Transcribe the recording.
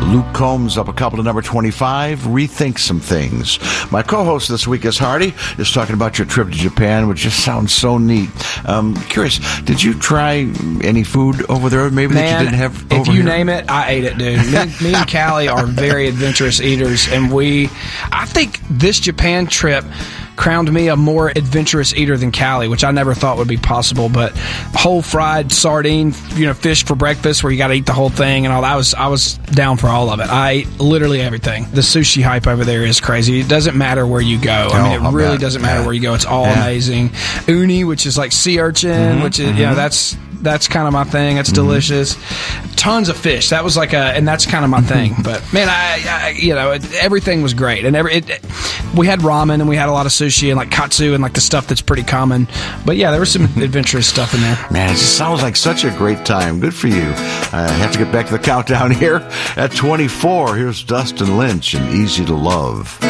Luke Combs up a couple to number 25, Rethink Some Things. My co-host this week is Hardy, is talking about your trip to Japan, which just sounds so neat. Curious, did you try any food over there maybe that you didn't have over here? If you name it, I ate it, dude. Me and Callie are very adventurous eaters, and I think this Japan trip crowned me a more adventurous eater than Callie, which I never thought would be possible. But whole fried sardine, fish for breakfast, where you got to eat the whole thing and all that. I was down for all of it. I ate literally everything. The sushi hype over there is crazy. It doesn't matter where you go. It really doesn't matter where you go. It's all amazing. Uni, which is like sea urchin, which is that's kind of my thing. It's delicious. Tons of fish. That was and that's kind of my thing. But man, everything was great, and we had ramen and we had a lot of sushi and like katsu and like the stuff that's pretty common. But yeah, there was some adventurous stuff in there. Man, it just sounds like such a great time. Good for you. I have to get back to the countdown here. At 24, here's Dustin Lynch and Easy to Love.